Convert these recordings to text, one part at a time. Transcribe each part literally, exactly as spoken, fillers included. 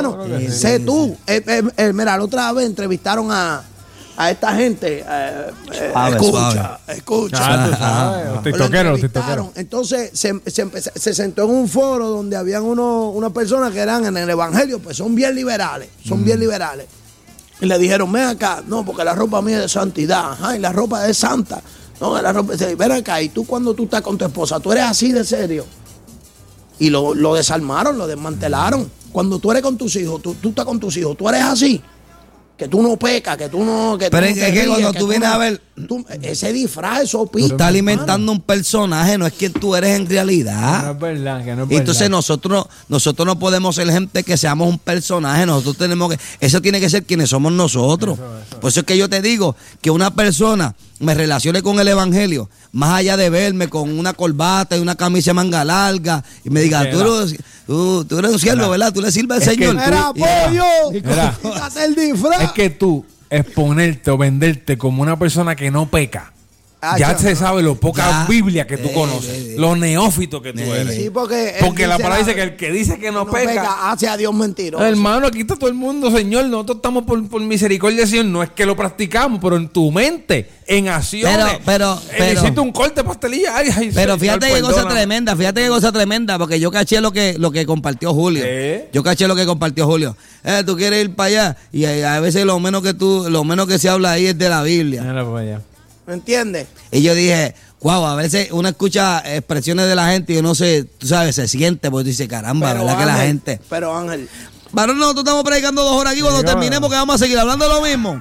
hermano. Sí, sé sí, tú. Sí. Eh, eh, eh, mira, la otra vez entrevistaron a, a esta gente. Eh, eh, suave, escucha, suave. escucha. Ah, tú sabes. Los tiktokeros, los tiktokeros. Entonces se, se, empezó, se sentó en un foro donde habían uno, unas personas que eran en el evangelio, pues son bien liberales, son mm. bien liberales. Y le dijeron, ven acá, no, porque la ropa mía es de santidad, ajá, y la ropa es santa. No, la ropa, ven acá, y tú cuando tú estás con tu esposa, tú eres así de serio. Y lo, lo desarmaron, lo desmantelaron. Cuando tú eres con tus hijos, tú, tú estás con tus hijos, tú eres así. Que tú no pecas, que tú no... Que Pero tú es no que, ríes, cuando que tú vienes no, a ver... Tú, ese disfraz, eso pita. Tú estás alimentando un personaje, no es quien tú eres en realidad. No es verdad, que no es y entonces verdad. nosotros, nosotros no podemos ser gente que seamos un personaje, nosotros tenemos que... Eso tiene que ser quienes somos nosotros. Eso, eso. Por eso es que yo te digo que una persona me relacione con el evangelio, más allá de verme con una corbata y una camisa de manga larga, y me diga, tú eres, tú, tú eres un siervo, ¿verdad? Tú le sirves al Señor. Era pollo, quítate el disfraz. Es que tú exponerte o venderte como una persona que no peca, ah, ya se no. sabe lo poca ya. Biblia que tú eh, conoces, eh, eh. lo neófito que tú eh, eres. Sí, porque porque la palabra dice que el que dice que no, no peca, peca hace a Dios mentiroso. Hermano, aquí está todo el mundo, Señor. Nosotros estamos por, por misericordia, Señor. No es que lo practicamos, pero en tu mente, en acciones. Pero, pero, pero hiciste un corte pastelilla. Ay, ay, pero Señor, fíjate qué cosa perdóname. tremenda, fíjate qué cosa tremenda, porque yo caché lo que, lo que compartió Julio. ¿Eh? Yo caché lo que compartió Julio. Eh, tú quieres ir para allá y a veces lo menos que tú, lo menos que se habla ahí es de la Biblia. Mira para allá. ¿Me entiendes? Y yo dije, wow, a veces uno escucha expresiones de la gente y uno se, tú sabes, se siente, porque dice, caramba, pero ¿verdad Ángel, que la gente? Pero Ángel. Varón, nosotros estamos predicando dos horas aquí, cuando sí, terminemos que vamos a seguir hablando de lo mismo.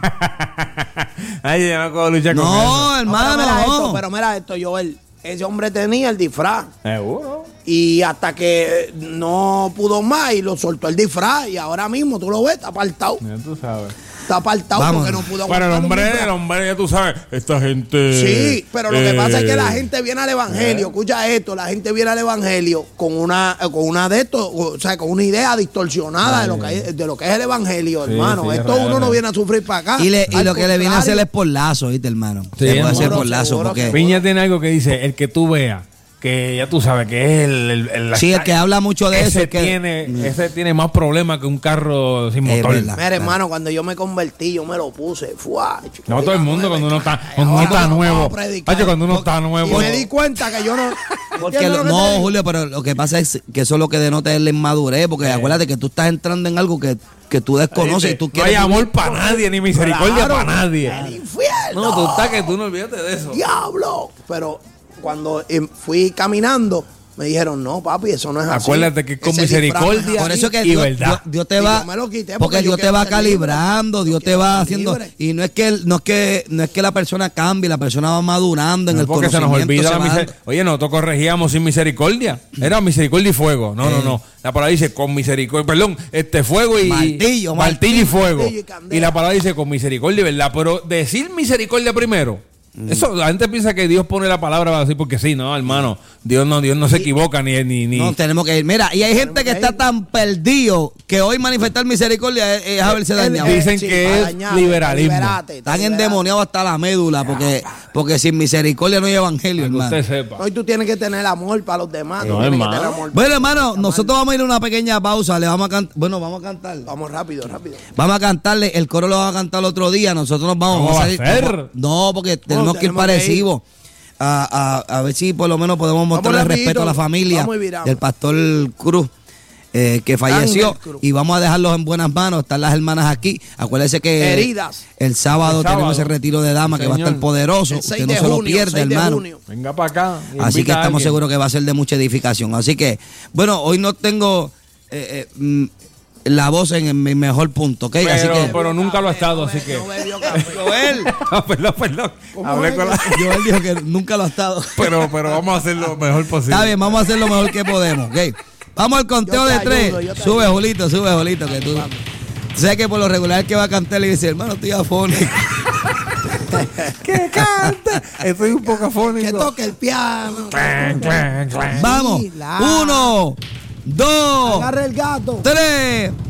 Ay, yo no puedo luchar no, con eso. Hermano, no, pero mira no. esto, pero mira esto, Joel. Ese hombre tenía el disfraz. Seguro. Y hasta que no pudo más y lo soltó el disfraz. Y ahora mismo tú lo ves, está apartado. Ya tú sabes. Está apartado Vamos. porque no pudo aguantar. Pero el hombre, el hombre, ya tú sabes, esta gente... Sí, pero lo eh, que pasa es que la gente viene al evangelio, eh. escucha esto, la gente viene al evangelio con una con una de esto, o sea, con una idea distorsionada Ay, de lo que es, de lo que es el evangelio, sí, hermano. Sí, esto real, uno no viene a sufrir para acá. Y, le, y lo que le viene a hacer es por lazo, ¿viste, hermano? Sí, se puede hacer seguro, por lazo. Seguro, porque... seguro. Piña tiene algo que dice, el que tú veas, que ya tú sabes que es el... el, el sí, el que habla mucho de ese eso. Que... Tiene, ese tiene más problemas que un carro sin motor. Eh, Mira, hermano, cuando yo me convertí, yo me lo puse. Fuá, chico, no, todo el mundo cuando uno está, cuando uno está nuevo. Oye, cuando uno está nuevo. Y me di cuenta que yo no... Porque lo, no, Julio, pero lo que pasa es que eso es lo que denota es la inmadurez. Porque eh. acuérdate que tú estás entrando en algo que... que tú desconoces y tú quieres... No hay amor para nadie, ni misericordia claro, para nadie. El infierno. No, tú estás que tú no olvídate de eso. Diablo. Pero cuando fui caminando, me dijeron, no, papi, eso no es así. Acuérdate que con Ese misericordia por eso que y Dios, verdad. Dios, Dios te va... Porque, porque Dios te va calibrando, Dios te va haciendo... libre. Y no es que no es que no es que la persona cambie, la persona va madurando en no el porque conocimiento. Se nos olvida se la miser... Oye, nosotros corregíamos sin misericordia. Era misericordia y fuego. No, eh. no, no. La palabra dice con misericordia, perdón, este fuego y... Martillo, martillo, martillo y fuego. Martillo y, y la palabra dice con misericordia y verdad. Pero decir misericordia primero... Mm. Eso, la gente piensa que Dios pone la palabra así porque sí, no, hermano. Dios no, Dios no se equivoca ni, ni, ni. No, tenemos que ir. Mira, y hay gente que está tan perdido que hoy manifestar misericordia es, es haberse dañado. Dicen sí, que es dañado, liberalismo. Liberate, Están endemoniados hasta la médula porque, porque sin misericordia no hay evangelio, que hermano. usted sepa. Hoy tú tienes que tener amor para los demás. No, tú hermano. que tener amor bueno, hermano, nosotros vamos a ir a una pequeña pausa. Le vamos a cantar. Bueno, vamos a cantar. Vamos rápido, rápido. Vamos a cantarle. El coro lo va a cantar el otro día. Nosotros nos vamos, ¿Cómo vamos a salir. va a ser? Vamos, no, porque tenemos, no, que ir tenemos parecido. A, a, a ver si por lo menos podemos mostrarle respeto a la familia del pastor Cruz, eh, que falleció. Cruz. Y vamos a dejarlos en buenas manos. Están las hermanas aquí. Acuérdense que heridas. El sábado, el sábado tenemos ese retiro de damas que va a estar poderoso. Usted no se lo pierde, hermano. Venga para acá. Así que estamos seguros que va a ser de mucha edificación. Así que, bueno, hoy no tengo eh, eh, la voz en mi mejor punto, ¿ok? Pero, así que, pero nunca lo ha estado, no así be, que. No bebió café. Joel. perdón, perdón. Hablé con la... Joel dijo que nunca lo ha estado. pero, pero vamos a hacer lo mejor posible. Está bien, vamos a hacer lo mejor que podemos, ¿ok? Vamos al conteo de tres. Ayudo, sube, Julito, sube, Julito, que tú. Tú sabes que por lo regular el que va a cantar le dice, hermano, estoy afónico. ¿Qué canta? Estoy un poco afónico. Que toque el piano. Clan, clan, clan. Vamos. Sí, la... Uno, dos, agarra el gato. tres.